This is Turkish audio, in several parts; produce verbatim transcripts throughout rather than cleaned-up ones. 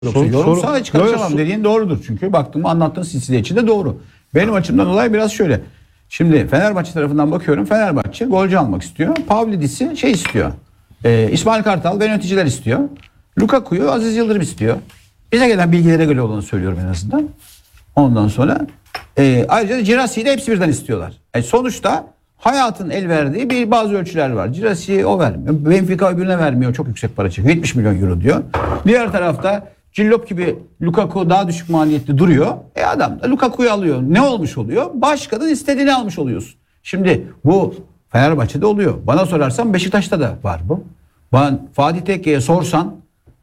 Yoksa Soru- yorum soru- sana hiç karışamam Soru- dediğin doğrudur. Çünkü baktım anlattığın silsile içinde doğru. Benim açımdan olay biraz şöyle. Şimdi Fenerbahçe tarafından bakıyorum. Fenerbahçe golcü almak istiyor. Pavlidis'i şey istiyor. Ee, İsmail Kartal ve yöneticiler istiyor. Lukaku'yu Aziz Yıldırım istiyor. Bize gelen bilgilere göre olanı söylüyorum en azından. Ondan sonra e, ayrıca Girassi'yi de hepsi birden istiyorlar. E, sonuçta hayatın el verdiği bir bazı ölçüler var. Girassi o vermiyor. Benfica öbürüne vermiyor. Çok yüksek para çekiyor. yetmiş milyon euro diyor. Diğer tarafta Cillop gibi Lukaku daha düşük maliyetli duruyor. E adam da Lukaku'yu alıyor. Ne olmuş oluyor? Başkanın istediğini almış oluyorsun. Şimdi bu Fenerbahçe'de oluyor. Bana sorarsan Beşiktaş'ta da var bu. Ben Fatih Tekke'ye sorsan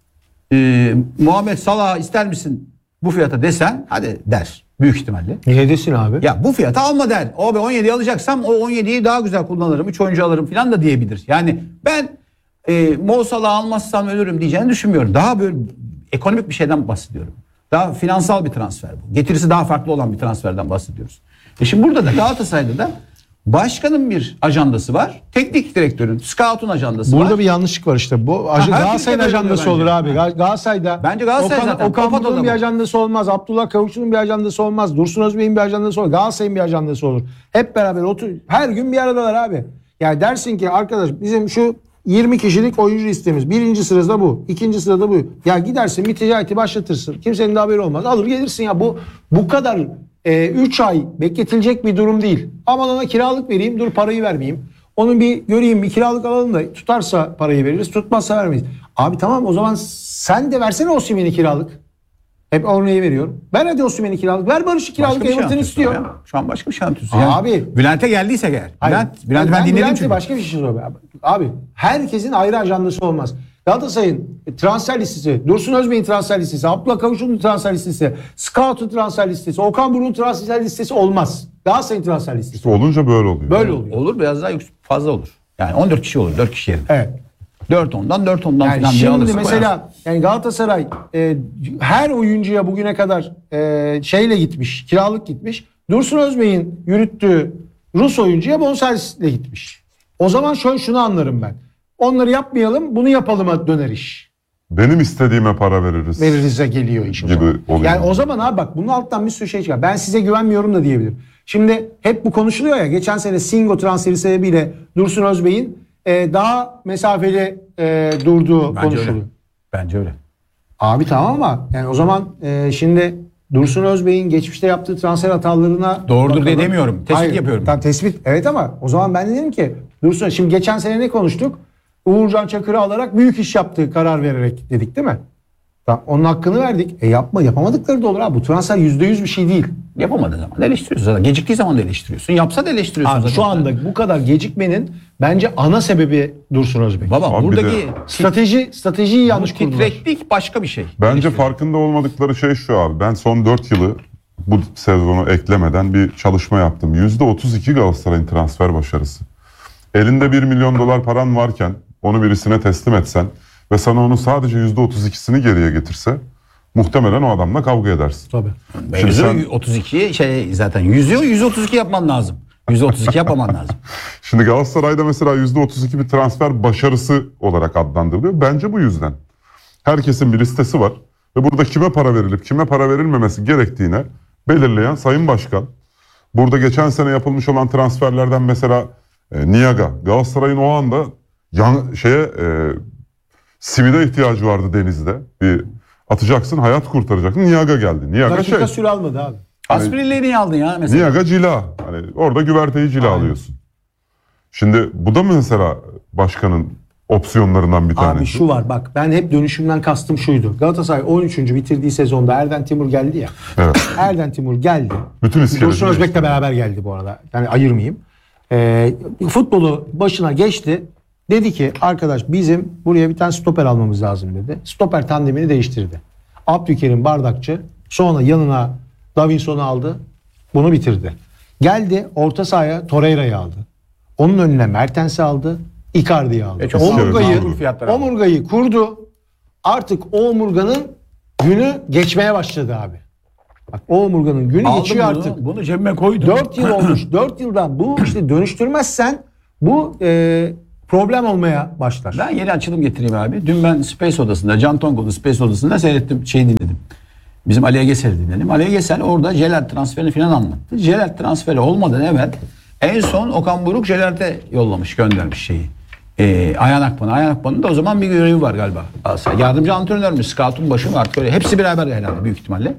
e, Muhammed Salah'ı ister misin bu fiyata desen hadi der. Büyük ihtimalle. Niye desin abi? Ya bu fiyata alma der. O ben on yediyi alacaksam o on yediyi daha güzel kullanırım. üç oyuncu alırım falan da diyebilir. Yani ben e, Mo Salah'ı almazsam ölürüm diyeceğini düşünmüyorum. Daha böyle ekonomik bir şeyden bahsediyorum. Daha finansal bir transfer bu. Getirisi daha farklı olan bir transferden bahsediyoruz. E şimdi burada da Galatasaray'da da başkanın bir ajandası var. Teknik direktörün, scout'un ajandası Burada var. bir yanlışlık var işte. Bu Ha, Galatasaray'ın Türkiye'de ajandası bence. olur abi. Gal- Galatasaray'da Bence Galatasaray Okan, zaten. Okan Kapat Buruk'un o bir zaman. ajandası olmaz. Abdullah Kavukçu'nun bir ajandası olmaz. Dursun Özbey'in bir ajandası olur. Galatasaray'ın bir ajandası olur. Hep beraber otur. Her gün bir aradalar abi. Yani dersin ki arkadaş bizim şu yirmi kişilik oyuncu listemiz. Birinci sırada bu. İkinci sırada bu. Ya gidersin bir ticareti başlatırsın. Kimsenin de haberi olmaz. Alır gelirsin ya. Bu bu kadar üç ay bekletilecek bir durum değil. Aman ona kiralık vereyim dur parayı vermeyeyim. Onun bir göreyim bir kiralık alalım da tutarsa parayı veririz tutmazsa vermeyiz. Abi tamam o zaman sen de versene Osimhen'i kiralık. Hep örneği veriyorum. Ver hadi Osimhen'i kiralık. Ver Barış'ı kiralık. Başka bir şey Everton anlatıyorsun istiyor. ya. Şu an başka bir şey anlatıyorsun. Yani Abi. Bülent'e geldiyse gel. Hayır. Bülent, Bülent ben, ben dinledim Bülent'e çünkü. başka bir şey soruyorum. Abi herkesin ayrı ajandası olmaz. Galatasaray'ın transfer listesi, Dursun Özbey'in transfer listesi, Abdullah Kavuş'un transfer listesi, Scout'un transfer listesi, Okan Buruk'un transfer listesi olmaz. Galatasaray'ın transfer listesi. İşte olunca böyle oluyor. Böyle oluyor. Olur biraz daha yüksek, fazla olur. Yani on dört kişi olur. dört kişi yerine. Evet. dört ondan dört ondan Yani falan diye şimdi alırsın, mesela koyarsın. yani Galatasaray e, her oyuncuya bugüne kadar e, şeyle gitmiş, kiralık gitmiş. Dursun Özbey'in yürüttüğü Rus oyuncuya bonservisle gitmiş. O zaman şöyle şunu anlarım ben. Onları yapmayalım, bunu yapalıma döner iş. Benim istediğime para veririz. Veririze geliyor iş o Gibi zaman. oluyor. Yani o zaman abi bak bunun alttan bir sürü şey çıkar. Ben size güvenmiyorum da diyebilirim. Şimdi hep bu konuşuluyor ya. Geçen sene Singo transferi sebebiyle Dursun Özbey'in e, daha mesafeli e, durduğu Bence konuşuluyor. öyle. Bence öyle. Abi tamam ama yani o zaman e, şimdi Dursun Özbey'in geçmişte yaptığı transfer hatalarına Doğrudur bakalım. diye demiyorum. Tespit Hayır, yapıyorum. Tam tespit evet ama o zaman ben de dedim ki Dursun şimdi geçen sene ne konuştuk? Uğurcan Çakır'ı alarak büyük iş yaptığı karar vererek dedik değil mi? Tamam, onun hakkını verdik. E yapma yapamadıkları da olur abi. Bu transfer yüzde yüz bir şey değil. Yapamadığı zaman da eleştiriyorsun zaten. Geciktiği zaman da eleştiriyorsun. Yapsa da eleştiriyorsun Abi zaten. şu anda bu kadar gecikmenin bence ana sebebi Dursun Özbey. Baba Abi bir buradaki de- Strateji stratejiyi yanlış kurdular. titreklik başka bir şey. Bence farkında olmadıkları şey şu abi. Ben son dört yılı bu sezonu eklemeden bir çalışma yaptım. yüzde otuz iki Galatasaray'ın transfer başarısı. Elinde bir milyon dolar paran varken onu birisine teslim etsen ve sana onun sadece yüzde otuz ikisini geriye getirse muhtemelen o adamla kavga edersin. Tabii. Şimdi Mevzu sen- otuz iki şey zaten yüzü yüz otuz iki yapman lazım. yüz otuz iki yapmaman lazım. Şimdi Galatasaray'da mesela yüzde otuz iki bir transfer başarısı olarak adlandırılıyor. Bence bu yüzden. Herkesin bir listesi var ve burada kime para verilip kime para verilmemesi gerektiğine belirleyen Sayın Başkan. Burada geçen sene yapılmış olan transferlerden mesela e, Niaga. Galatasaray'ın o anda yan, şeye e, simide ihtiyacı vardı denizde. Bir atacaksın, hayat kurtaracaksın. Niaga geldi. Niaga Dakika şey. süre almadı abi. Aspirinleri niye aldın ya mesela? Niaga cila. Hani orada güverteyi cila Aynen. alıyorsun. Şimdi bu da mı mesela başkanın opsiyonlarından bir tanesi? Abi şu var bak ben hep dönüşümden kastım şuydu. Galatasaray on üçüncü bitirdiği sezonda Erden Timur geldi ya. Evet. Erden Timur geldi. Bütün iskeleti Dursun Özbek'le değiştirdi. beraber geldi bu arada. Yani ayırmayayım. Ee, futbolu başına geçti. Dedi ki arkadaş bizim buraya bir tane stoper almamız lazım dedi. Stoper tandemini değiştirdi. Abdülkerim Bardakçı sonra yanına Davinson'u aldı. Bunu bitirdi. Geldi orta sahaya Torreira'yı aldı. Onun önüne Mertens'i aldı. Icardi'yi aldı. E çok omurgayı, makul fiyatlar aldı. omurgayı kurdu. Artık o omurganın günü geçmeye başladı abi. Bak o omurganın günü Aldım geçiyor bunu, artık. Bunu cebime koydum. dört yıl olmuş. dört yıldan bu işte dönüştürmezsen bu e, problem olmaya başlar. Ben yeni açılım getireyim abi. Dün ben Space Odası'nda, Can Tongo'nun Space Odası'nda seyrettim, şey dinledim. Bizim Ali Egesel'i dinledim. Ali Egesel orada Jelert transferini falan anlattı. Jelert transferi olmadan evvel en son Okan Buruk Jelert'e yollamış, göndermiş şeyi. Ee, Ayhan Akman'a. Ayhan Akman'ın da o zaman bir görevi var galiba. Aslında yardımcı antrenör mü, scout'un başı mı artık öyle. Hepsi beraber herhalde büyük ihtimalle.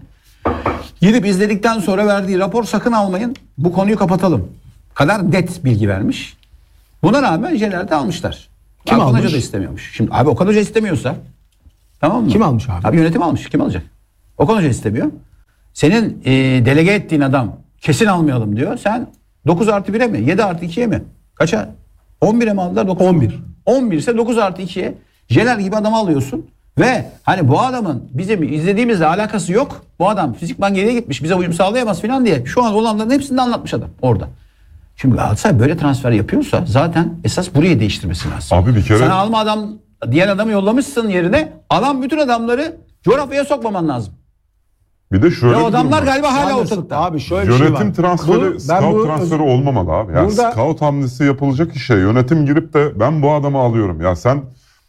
Gidip izledikten sonra verdiği rapor sakın almayın. Bu konuyu kapatalım. Kadar net bilgi vermiş. Buna rağmen Jelert'i almışlar. Kim Hakan almış? Hoca da istemiyormuş. Şimdi abi Okan Hoca istemiyorsa, tamam mı? Kim almış abi? Abi yönetim almış. Kim alacak? Okan Hoca istemiyor. Senin e, delege ettiğin adam kesin almayalım diyor. Sen dokuz artı bire mi? yedi artı ikiye mi? Kaça? on bire mi aldılar? dokuz on bir. on bir ise dokuz artı ikiye Jeler gibi adamı alıyorsun. Ve hani bu adamın bizim izlediğimizle alakası yok. Bu adam fizikman geriye gitmiş. Bize uyum sağlayamaz falan diye. Şu an olanların hepsini de anlatmış adam orada. Şimdi Galatasaray böyle transfer yapıyorsa zaten esas burayı değiştirmesi lazım. Abi bir kere- Sen alma adam diğer adamı yollamışsın yerine. Alan bütün adamları coğrafyaya sokmaman lazım. Bir de şöyle Ve o bir durum adamlar var. galiba hala Yalnız ortalıkta. Abi şöyle bir şey var. Yönetim transferi, Bunu- ben scout bu- transferi olmamalı abi. Yani Burada- scout hamlesi yapılacak işe yönetim girip de ben bu adamı alıyorum. Ya sen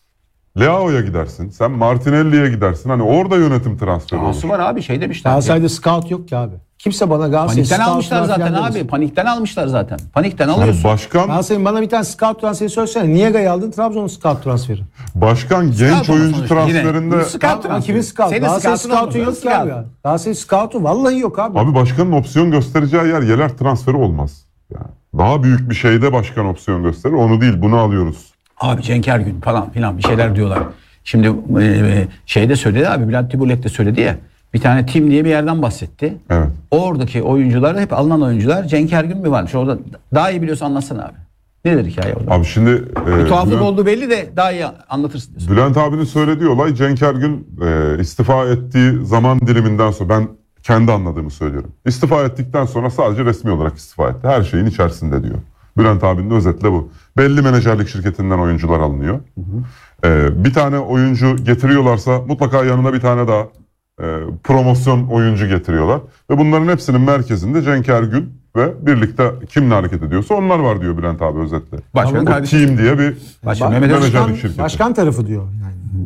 Leao'ya gidersin, sen Martinelli'ye gidersin. Hani orada yönetim transferi olur. Nasıl var abi şey demişler. Galatasaray'da scout yok ki abi. Kimse bana Galatasaray Panikten scout almışlar falan zaten filan abi. demesin. Panikten almışlar zaten. Panikten Yani alıyorsun. başkan Galatasaray'ın bana bir tane scout transferi söylesene. Niye aldın? Trabzon'un scout transferi. başkan genç Scout ama oyuncu sonuçta yine. transferinde Scout Ama transferi. kimin scout? Senin Galatasaray scout'un scout'un olmasa yok ki abi. scout. ya. Galatasaray scout'u vallahi yok abi. abi başkanın opsiyon göstereceği yer Yeler transferi olmaz. Yani daha büyük bir şeyde başkan opsiyon gösterir. Onu değil, bunu alıyoruz. Abi Cenk Ergün falan filan bir şeyler diyorlar. Şimdi e, şeyde söyledi abi, Bülent Tübürlek de söyledi ya. Bir tane tim diye bir yerden bahsetti. Evet. Oradaki oyuncular hep alınan oyuncular. Cenk Ergün mü varmış? Orada daha iyi biliyorsan anlatsana abi. Nedir hikaye orada? Abi şimdi e, Bir tuhaflık Bülent, olduğu belli de daha iyi anlatırsın diyorsun. Bülent abinin söylediği olay Cenk Ergün e, istifa ettiği zaman diliminden sonra ben kendi anladığımı söylüyorum. İstifa ettikten sonra sadece resmi olarak istifa etti. Her şeyin içerisinde diyor. Bülent abinin özetle bu. Belli menajerlik şirketinden oyuncular alınıyor. Hı hı. E, bir tane oyuncu getiriyorlarsa mutlaka yanına bir tane daha e, promosyon oyuncu getiriyorlar. Ve bunların hepsinin merkezinde Cenk Ergün ve birlikte kimle hareket ediyorsa onlar var diyor Bülent abi özetle. Başkanın Bu kardeşi. team diye bir Başkan Ba- Mehmet Özkan. menajerlik Başkan, şirketi. başkan tarafı diyor. Yani.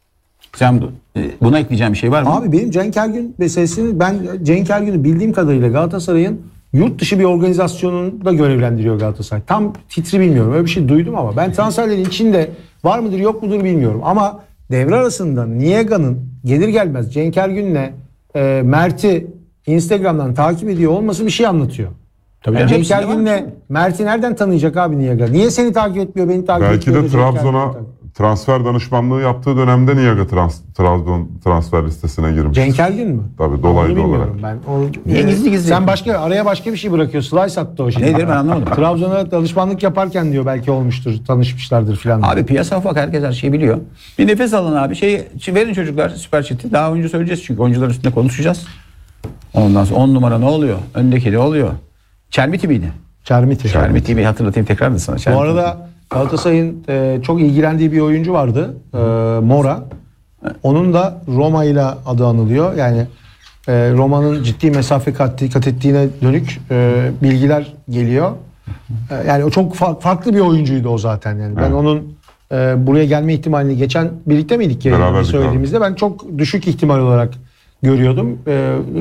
Sen e, buna ekleyeceğim bir şey var mı? Abi benim Cenk Ergün meselesini ben Cenk Ergün'ü bildiğim kadarıyla Galatasaray'ın yurt dışı bir organizasyonunda görevlendiriyor Galatasaray. Tam titri bilmiyorum. Öyle bir şey duydum ama ben transferlerin içinde var mıdır yok mudur bilmiyorum. Ama devre arasında Niega'nın gelir gelmez Cenk Ergün'le e, Mert'i Instagram'dan takip ediyor olması bir şey anlatıyor. Tabii Yani ya, Cenk hepsinde Ergün'le var. Mert'i nereden tanıyacak abi Niega? Niye seni takip etmiyor, beni takip Belki etmiyor? de da Cenk Trabzon'a Ergün'ü takip- transfer danışmanlığı yaptığı dönemde Niyaga trans, Trabzon transfer listesine girmiş. Cenk Ergün mü? Tabii, dolaylı Onu bilmiyorum olarak. Ben. O, Niye gizli gizli Sen yapıyorsun? başka araya başka bir şey bırakıyorsun. Slice attı o şimdi. Nedir ben anlamadım. Trabzon'a danışmanlık yaparken diyor belki olmuştur, tanışmışlardır filan. Abi piyasa ufak, herkes her şeyi biliyor. Bir nefes alın abi. Şey, verin çocuklar süper chat'i. Daha oyuncu söyleyeceğiz çünkü oyuncuların üstünde konuşacağız. Ondan sonra on numara ne oluyor? Öndeki ne oluyor? Çermiti miydi? Çermiti. Çermiti'yi bir hatırlatayım tekrar da sana. Bu Çermiti. arada Galatasaray'ın e, çok ilgilendiği bir oyuncu vardı. E, Mora. Onun da Roma ile adı anılıyor. Yani e, Roma'nın ciddi mesafe kat, kat ettiğine dönük e, bilgiler geliyor. E, yani o çok fa- farklı bir oyuncuydu o zaten. Yani ben Evet. onun e, buraya gelme ihtimalini geçen birlikte miydik ki Beraberdik söylediğimizde ben çok düşük ihtimal olarak görüyordum. E,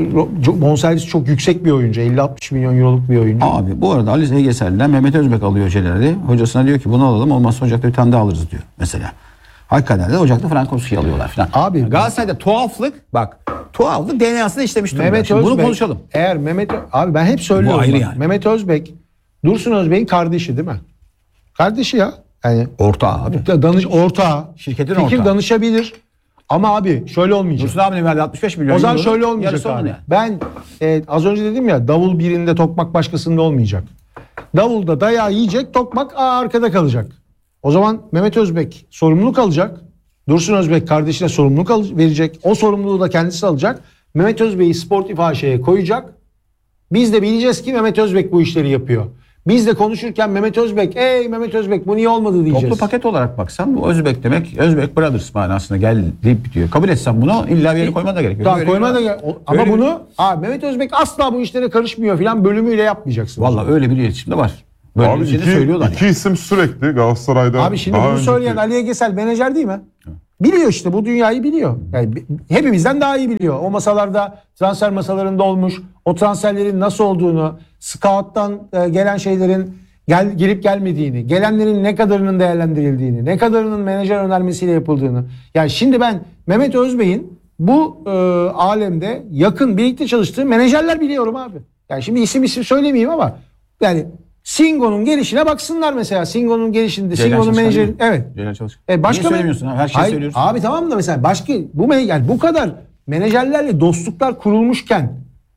ro- bonservis çok yüksek bir oyuncu. elli altmış milyon euroluk bir oyuncu. Abi bu arada Ali Egesel'den Mehmet Özbek alıyor Celal'i. Hocasına diyor ki bunu alalım, olmazsa Ocak'ta bir tane daha alırız diyor mesela. Hakikaten de Ocak'ta Frankowski'yi alıyorlar falan. Abi- Galatasaray'da tuhaflık, bak tuhaflık D N A'sında işlemiş durumda. Mehmet Şimdi Özbek. bunu konuşalım. Eğer Mehmet abi ben hep söylüyorum. Bu ayrı bak, yani. Mehmet Özbek Dursun Özbek'in kardeşi değil mi? Kardeşi ya. Yani Orta abi. da- danış ortağı. Şirketin fikir ortağı. danışabilir. Ama abi şöyle olmayacak. Dursun abinin verdiği altmış beş milyon. O zaman euro, şöyle olmayacak yarısı onun abi. yani. Ben e, az önce dedim ya davul birinde tokmak başkasında olmayacak. Davulda dayağı yiyecek, tokmak aa, arkada kalacak. O zaman Mehmet Özbek sorumluluk alacak. Dursun Özbek kardeşine sorumluluk al- verecek. O sorumluluğu da kendisi alacak. Mehmet Özbek'i Sportif A Ş'ye koyacak. Biz de bileceğiz ki Mehmet Özbek bu işleri yapıyor. Biz de konuşurken Mehmet Özbek, ey Mehmet Özbek bu niye olmadı diyeceğiz. Toplu paket olarak baksan bu Özbek demek, Özbek Brothers manasına gel deyip diyor. Kabul etsen bunu illa bir yere koyman da gerekiyor. Tamam, Böyle koyma bir- da gel- o- ama böyle bir- bunu aa, Mehmet Özbek asla bu işlere karışmıyor filan bölümüyle yapmayacaksın. Vallahi öyle bir iletişim de var. Böyle Abi bir şey de iki, söylüyorlar iki yani. isim sürekli Galatasaray'da. Abi şimdi daha bunu önceki- söyleyen Ali Egesel menajer değil mi? Biliyor işte, bu dünyayı biliyor. Yani bi- hepimizden daha iyi biliyor. O masalarda, transfer masalarında olmuş. O transferlerin nasıl olduğunu, scout'tan e, gelen şeylerin gel, gelip gelmediğini, gelenlerin ne kadarının değerlendirildiğini, ne kadarının menajer önermesiyle yapıldığını. Yani şimdi ben Mehmet Özbey'in bu e, alemde yakın birlikte çalıştığı menajerler biliyorum abi. Yani şimdi isim isim söylemeyeyim ama yani Singo'nun gelişine baksınlar mesela. Singo'nun gelişinde, Ceylan Singo'nun Çalışkan menajeri, değil mi? evet. Ceylan Çalışkan. E başka Niye men- söylemiyorsun abi? Her şeyi Hayır, söylüyorsun. Abi tamam da mesela başka bu men- yani bu kadar menajerlerle dostluklar kurulmuşken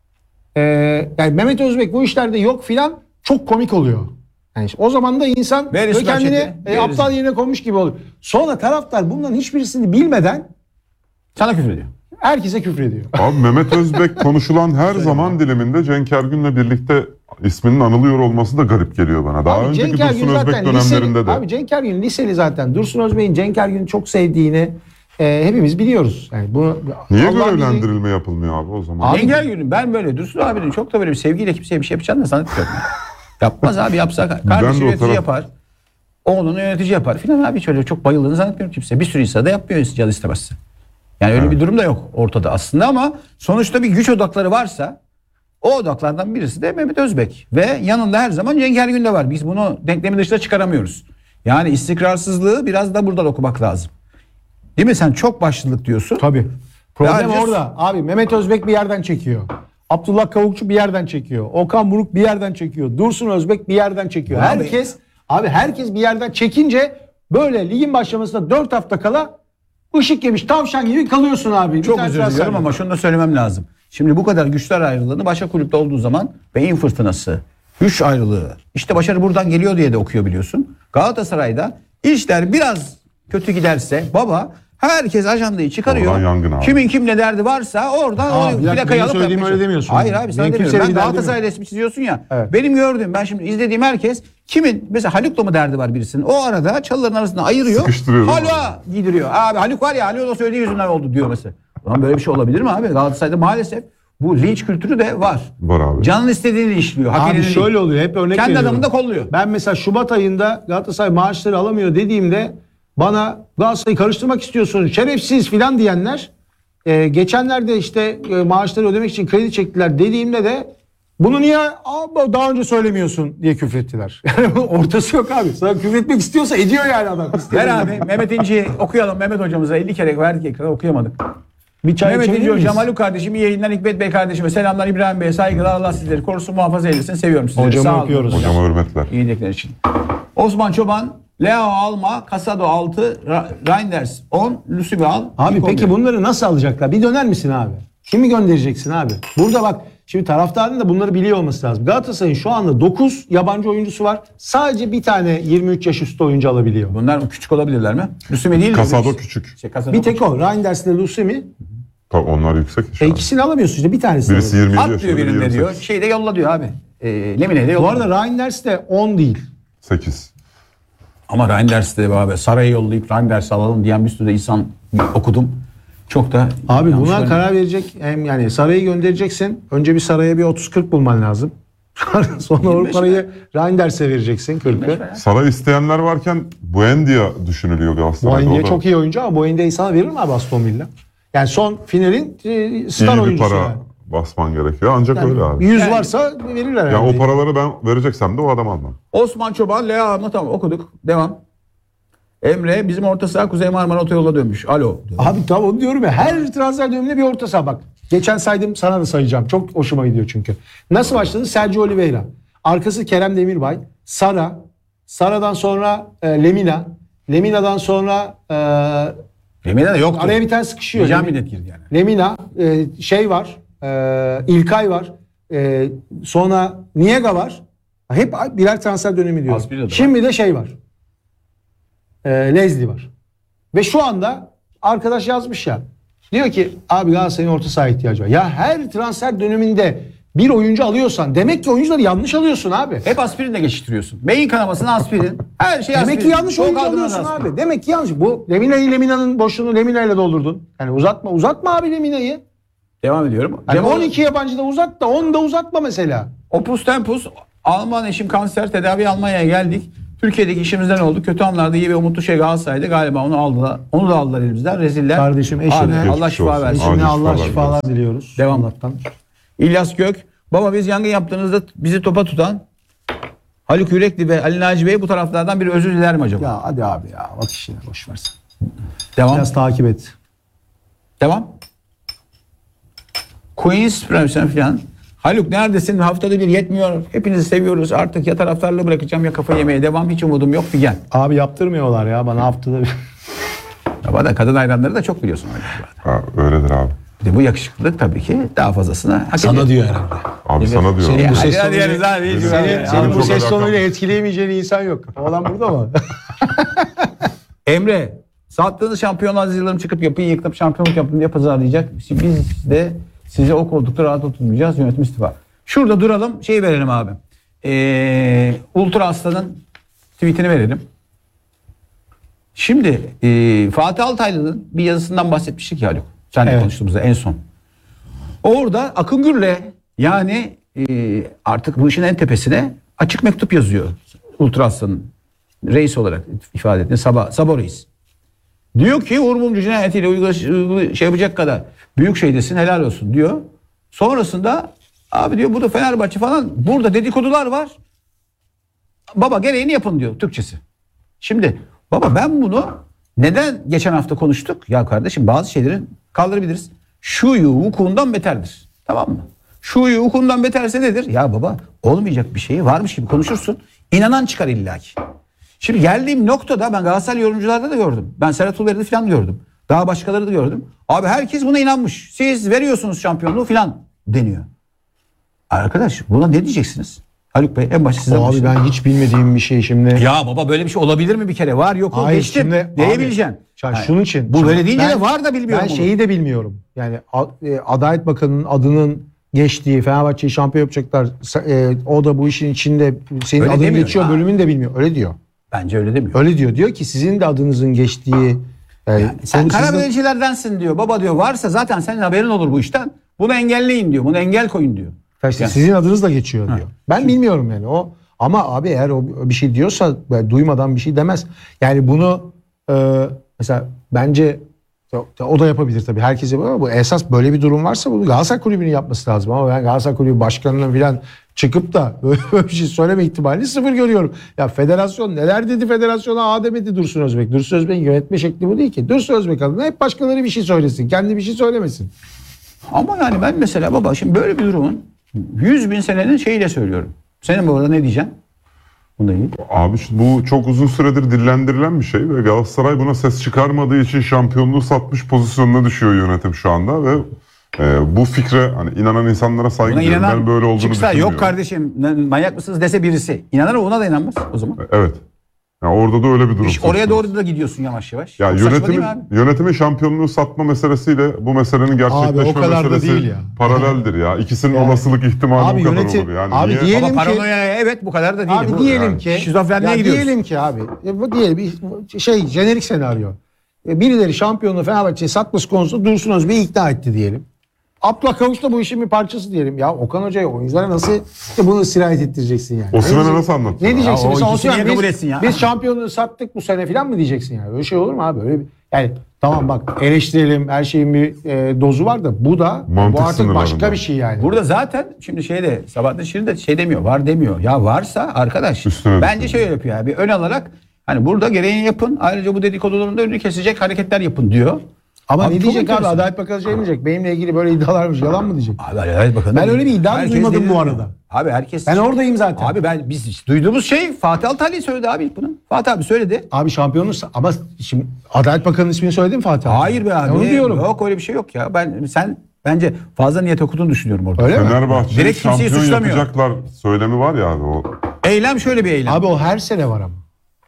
e, yani Mehmet Özbek bu işlerde yok filan, çok komik oluyor. Yani işte o zaman da insan Veririz böyle kendini gerçekten, e, veririz. aptal yerine koymuş gibi oluyor. Sonra taraftar bunların hiçbirisini bilmeden Sana küfür ediyor. herkese küfrediyor. Abi Mehmet Özbek konuşulan her zaman diliminde Cenk Ergün'le birlikte isminin anılıyor olması da garip geliyor bana. Daha Abi önceki Cenk Ergün Dursun Özbek zaten dönemlerinde liseli, de. Abi Cenk Ergün liseli zaten. Dursun Özbek'in Cenk Ergün'ü çok sevdiğini e, hepimiz biliyoruz. Yani bunu Niye Allah bizi- görevlendirilme yapılmıyor abi o zaman? Abi- Engel günü ben böyle Dursun abinin çok da böyle bir sevgiyle kimseye bir şey yapacağını da zannetmiyorum. Yapmaz abi, yapsa Ben de kardeşi o yönetici taraf- yapar. Oğlunu yönetici yapar filan abi, şöyle çok bayıldığını zannetmiyorum kimse. Bir sürü insan da yapmıyor canı istemezse. Yani öyle Evet. bir durum da yok ortada aslında, ama sonuçta bir güç odakları varsa o odaklardan birisi de Mehmet Özbek. Ve yanında her zaman Cenk Ergün de var. Biz bunu denklemin dışına çıkaramıyoruz. Yani istikrarsızlığı biraz da buradan okumak lazım. Değil mi? Sen çok başlılık diyorsun. Tabii. Problem Ayrıca- orada. Abi Mehmet Özbek bir yerden çekiyor. Abdullah Kavukçu bir yerden çekiyor. Okan Buruk bir yerden çekiyor. Dursun Özbek bir yerden çekiyor. Abi- Herkes abi herkes bir yerden çekince böyle ligin başlamasında dört hafta kala işık yemiş tavşan gibi kalıyorsun abi. Bir Çok tane özür transfer diliyorum yok. ama şunu da söylemem lazım. Şimdi bu kadar güçler ayrılığını başka kulüpte olduğu zaman beyin fırtınası, güç ayrılığı, işte başarı buradan geliyor diye de okuyor biliyorsun. Galatasaray'da işler biraz kötü giderse baba herkes ajandayı çıkarıyor. Oradan yangın abi. Kimin kimle derdi varsa oradan Aa, o bir dakika, plakayı benim alıp söylediğimi yapmaya öyle çalışıyor. demiyorsun. Hayır abi sen Benim demiyorum. kimseyle Ben bir derdim Galatasaray yok. resmi çiziyorsun ya. Evet. Benim gördüğüm, ben şimdi izlediğim herkes kimin mesela Haluk'la mı derdi var birisinin. O arada çalıların arasında ayırıyor. Sıkıştırıyor, değil mi? Haluk'a giydiriyor. Abi Haluk var ya, Haluk'un da söylediği yüzünden oldu diyor mesela. Lan böyle bir şey olabilir mi abi? Galatasaray'da maalesef bu linç kültürü de var. Var abi. Canın istediğini işliyor. Hak Abi edeni şöyle değil. oluyor, hep örnek Kendi veriyorum. adamını da kolluyor. Ben mesela Şubat ayında Galatasaray maaşları alamıyor dediğimde bana Galatasaray'ı karıştırmak istiyorsun şerefsiz filan diyenler, e, geçenlerde işte e, maaşları ödemek için kredi çektiler dediğimde de bunu niye abi daha önce söylemiyorsun diye küfrettiler. Yani ortası yok abi. Sana küfretmek istiyorsa ediyor yani adam. Ver abi Mehmet İnci'yi okuyalım. Mehmet hocamıza elli kere verdik ekrana, okuyamadık. Bir çay Mehmet içebilir İnci miyiz? hocam, Haluk kardeşim, iyi yayınlar. Hikmet Bey kardeşime selamlar. İbrahim Bey'e saygılar. Allah sizleri korusun, muhafaza eylesin. Seviyorum sizleri. Hocamı Sağ olun. öpüyoruz. Hocama hürmetler. İyilikler için. Osman Çoban, Leo Alma, Casado altı, Ra- Reinders on, Lusubi al. Abi İlk peki on bir. bunları nasıl alacaklar? Bir döner misin abi? Kimi göndereceksin abi? Burada bak şimdi taraftarın da bunları biliyor olması lazım. Galatasaray'ın şu anda dokuz yabancı oyuncusu var. Sadece bir tane yirmi üç yaş üstü oyuncu alabiliyor. Bunlar küçük olabilirler mi? Lusubi değil mi? Casado küçük. Şey, Casado Bir tek o. Reinders ile Lusumi. Tabii onlar yüksek. E ikisini alamıyorsun işte, bir tanesini Birisi alıyorsun. yirmi At yedi diyor yaşında, biri birinde yirmi diyor. sekiz. Şeyde yolla diyor abi. E, Lemine'de yolla. Bu arada Reinders de on değil. sekiz. Ama Reinders'te abi Saray'a yollayıp Reinders alalım diyen bir sürü insan okudum. Çok da Abi yanlış buna görmedim. karar verecek, hem yani Saray'ı göndereceksin. Önce bir Saray'a bir otuz kırk bulman lazım. Sonra o yirmi beş parayı Reinders'e vereceksin kırkı. Saray isteyenler varken Buendia düşünülüyor Galatasaray'da. Buendia O da çok iyi oyuncu ama Buendia'yı sana verir mi abi Aston Villa? Yani son finalin e, star iyi bir oyuncusu para yani. basman gerekiyor. Ancak Yani öyle abi. yüz Yani- varsa verirler Ya herhalde. o paraları ben vereceksem de o adam almam. Osman Çoban, Lea Arma, tamam okuduk. Devam. Emre bizim orta saha Kuzey Marmara Otoyolu'na dönmüş. Alo. diyor. Abi tamam onu diyorum ya, her transfer döneminde bir orta saha bak. Geçen saydım, sana da sayacağım. Çok hoşuma gidiyor çünkü. Nasıl başladı? Sergio Oliveira. Arkası Kerem Demirbay. Sara. Sara'dan sonra e, Lemina. Lemina'dan sonra e, Lemine de yoktu. araya bir tane sıkışıyor. Rica Lemina- millet girdi yani. Lemina, e, şey var, e, İlkay var, e, sonra Niega var. Hep birer transfer dönemi diyoruz. Aspiri de var. Şimdi de şey var, e, Leslie var. Ve şu anda arkadaş yazmış ya, diyor ki abi Galatasaray'ın orta saha ihtiyacı var. Ya her transfer döneminde bir oyuncu alıyorsan demek ki oyuncuları yanlış alıyorsun abi. Hep aspirinle geçiştiriyorsun. Beyin kanamasına aspirin. Her şey aspirin. Demek ki yanlış Çok oyuncu aldığınız alıyorsun aspirin. abi. Demek ki yanlış. Bu Lemina'yı Lemina'nın boşluğunu Lemina ile doldurdun. Yani uzatma uzatma abi Lemina'yı. Devam ediyorum. Yani Cem on iki yabancı da uzat da on da uzatma mesela. Opus Tempus Alman eşim kanser, tedavi Almanya'ya geldik. Türkiye'deki işimizden oldu. Kötü anlarda iyi ve umutlu şey Galatasaray'da, galiba onu aldılar. Onu da aldılar elimizden. Reziller. Kardeşim, eşine- Abi, Allah Geçmiş şifa olsun. versin. Eşine Acil Allah şifalar şifalar diliyoruz. Devam. Allah'tan. İlyas Gök. Baba biz yangın yaptığınızda bizi topa tutan Haluk Yürekli ve Ali Naci Bey bu taraflardan bir özür diler mi acaba? Ya hadi abi ya. Bak işine boş versin. Devam. Biraz takip et. Devam. Queens Premier'sen falan. Haluk neredesin? Haftada bir yetmiyor. Hepinizi seviyoruz. Artık ya taraftarlığı bırakacağım ya kafa yemeye devam. Hiç umudum yok. Bir gel. Abi yaptırmıyorlar ya bana haftada bir. Ama da kadın hayranları da çok biliyorsun. Ha, öyledir abi. Bir de bu yakışıklılık tabii ki daha fazlasını hak ediyor. Sana diyor herhalde. Abi sana diyorum. Senin bu ses Hadi tonuyla, diyoruz abi, hiç senin, güven ya. senin bu Çok ses alakalı. tonuyla etkileyemeyeceğin insan yok. O adam burada mı? Emre, sattığınız şampiyonlar yıllarım çıkıp yapıyı yıkıp şampiyonluk yaptım diye pazarlayacak. Biz de size o koltukta rahat oturmayacağız. Yönetim istifa. Şurada duralım. Şey verelim abi. Ee, Ultra Aslan'ın tweetini verelim. Şimdi e, Fatih Altaylı'nın bir yazısından bahsetmiştik ya Haluk. Seninle Evet. konuştuğumuzda en son. Orada Akın Gür'le yani e, artık bu işin en tepesine açık mektup yazıyor. Ultra Aslan'ın reis olarak ifade ettiği Sabah, Sabah Reis. Diyor ki Uğur Mumcu cinayetiyle uygulaş, uygula- şey yapacak kadar büyük şeydesin, helal olsun diyor. Sonrasında abi diyor bu da Fenerbahçe falan, burada dedikodular var. Baba gereğini yapın diyor Türkçesi. Şimdi baba ben bunu neden geçen hafta konuştuk? Ya kardeşim bazı şeyleri kaldırabiliriz. Şuyu vukuundan beterdir. Tamam mı? Şuyu vukuundan beterse nedir? Ya baba olmayacak bir şeyi varmış gibi konuşursun. İnanan çıkar illaki. Şimdi geldiğim noktada ben Galatasaray yorumcularda da gördüm. Ben Serhat Ulver'i falan gördüm. Daha başkaları da gördüm. Abi herkes buna inanmış. Siz veriyorsunuz şampiyonluğu falan deniyor. Arkadaş buna ne diyeceksiniz? Haluk Bey en başta sizden Abi başlayalım. ben hiç bilmediğim bir şey şimdi. Ya baba böyle bir şey olabilir mi bir kere? Var yok o Hayır, geçtim şimdi- diyebileceksin. Yani Hayır. şunun için. Bu şimdi böyle deyince ben- de var da bilmiyorum. Ben onu. şeyi de bilmiyorum. Yani A- e, Adalet Bakanı'nın adının geçtiği, Fenerbahçe'yi şampiyon yapacaklar. Sa- e, o da bu işin içinde senin Öyle adın demiyor geçiyor ya. bölümünü de bilmiyor. Öyle diyor. Bence öyle demiyor. Öyle diyor. Diyor ki sizin de adınızın geçtiği e, Sen konu sizin- Karabilecillerdensin diyor. Baba diyor varsa zaten senin haberin olur bu işten. Bunu engelleyin diyor. Bunu engel koyun diyor. İşte Yani- sizin adınız da geçiyor diyor. Ben bilmiyorum yani o, ama abi eğer o bir şey diyorsa böyle duymadan bir şey demez. Yani bunu e, mesela bence o- o da yapabilir tabii. Herkes yapıyor ama bu esas böyle bir durum varsa bunu Galatasaray Kulübü'nün yapması lazım. Ama ben Galatasaray Kulübü başkanının falan çıkıp da böyle bir şey söyleme ihtimalini sıfır görüyorum. Ya federasyon neler dedi, federasyona A demedi Dursun Özbek. Dursun Özbek'in yönetme şekli bu değil ki. Dursun Özbek adına hep başkaları bir şey söylesin. Kendi bir şey söylemesin. Ama yani ben mesela baba şimdi böyle bir durumun yüz bin senenin şeyiyle söylüyorum. Senin bu arada ne diyeceksin? Bu da iyi. Abi şu- bu çok uzun süredir dillendirilen bir şey ve Galatasaray buna ses çıkarmadığı için şampiyonluğu satmış pozisyonuna düşüyor yönetim şu anda ve e, bu fikre hani inanan insanlara saygı Buna duyuyorum. Ben inanan böyle olduğunu çıksa düşünmüyorum. yok kardeşim ne- manyak mısınız dese birisi. İnanır ona da inanmaz o zaman. Evet. Yani orada da öyle bir durum. İş, söz oraya konusu. doğru da gidiyorsun yavaş yavaş. Ya Çok saçma değil yönetimin, mi abi? yönetimin şampiyonluğu satma meselesiyle bu meselenin gerçekleşme Abi o kadar da meselesi değil ya. paraleldir ya. İkisinin Yani- olasılık ihtimali Abi bu kadar yönetim- olur. Yani abi niye? diye- Ama Diyelim ki- paranoya evet bu kadar da değil. Abi Bu- diyelim yani ki şizofrenliğe ya gidiyoruz. diyelim ki abi e, bu diyelim bir şey jenerik senaryo. E, Birileri şampiyonluğu Fenerbahçe'ye satması konusunda Dursun Özbek'i ikna etti diyelim. Abdullah Kavuş da bu işin bir parçası diyelim. Ya Okan Hoca'ya oyunculara nasıl işte bunu sirayet ettireceksin yani? Osimhen'e Ne diyeceksin? nasıl anlatacaksın? Ne diyeceksin? Ya o Mesela ikisini Osimhen, niye kabul biz, etsin ya? biz şampiyonluğu sattık bu sene falan mı diyeceksin yani? Öyle şey olur mu abi? Öyle bir, yani tamam bak eleştirelim her şeyin bir e, dozu var da bu da Mantık bu artık başka sınırlarında. bir şey yani. Burada zaten şimdi şeyde Sabahattin Şirin de şey demiyor, var demiyor. Ya varsa arkadaş Üstüne bence düşüyor. şey yapıyor abi ön alarak hani burada gereğini yapın. Ayrıca bu dedikoduların da önünü kesecek hareketler yapın diyor. Ama Abi ne çok diyecek abi? enteresan. Adalet Bakanı şey mi diyecek? Benimle ilgili böyle iddialarmış. Yalan mı diyecek? Abi evet bakın. Ben öyle bir iddia Herkes duymadım bu deliriyor. arada. Abi herkes. Ben oradayım zaten. Abi ben biz duyduğumuz şey Fatih Altaylı söyledi abi bunu. Fatih abi söyledi. Abi şampiyonluğu ama şimdi Adalet Bakanı'nın ismini söyledin mi Fatih abi? Hayır be abi. Ben onu diyorum. Yok öyle bir şey yok ya. Ben sen bence fazla niyet okuduğunu düşünüyorum orada. Öyle mi? Fenerbahçe'yi Direkt kimseyi şampiyon suçlamıyor. yapacaklar söylemi var ya abi o. Eylem şöyle bir eylem. Abi, Abi o her sene var ama.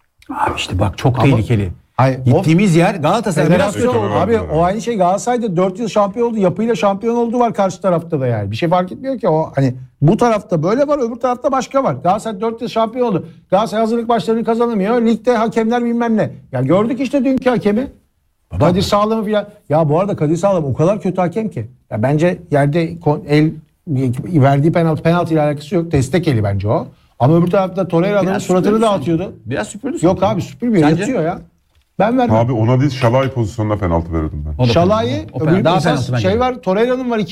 işte bak çok Ama- tehlikeli. Hayır, o Gittiğimiz yer Galatasaray biraz kötü federasyon oldu. abi o aynı şey Galatasaray'da dört yıl şampiyon oldu. Yapıyla şampiyon olduğu var karşı tarafta da yani. Bir şey fark etmiyor ki o hani bu tarafta böyle var öbür tarafta başka var. Galatasaray dört yıl şampiyon oldu. Galatasaray hazırlık maçlarını kazanamıyor. Ligde hakemler bilmem ne. Ya gördük işte dünkü hakemi. Kadir Sağlam'ı filan. Ya bu arada Kadir Sağlam o kadar kötü hakem ki. Ya bence yerde kon- el verdiği penaltı penaltı ile alakası yok. Destek eli bence o. Ama öbür tarafta Torreira adamın Biraz suratını süpürdü dağıtıyordu. sanki. Biraz süpürdü Yok sanki. abi süpürmüyor. Sence? Yatıyor ya. Ben vermem. Abi ona değil Şalay pozisyonuna penaltı verirdim ben. O da Şalay'ı penaltı. O öbür penaltı. Daha mesela penaltı bence. şey var. Torreira'nın var